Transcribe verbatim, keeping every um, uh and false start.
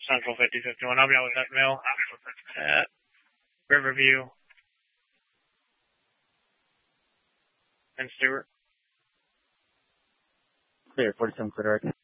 Central fifty fifty-one. I'll be out with that mill at Riverview and Stewart. Clear, forty-seven, clear.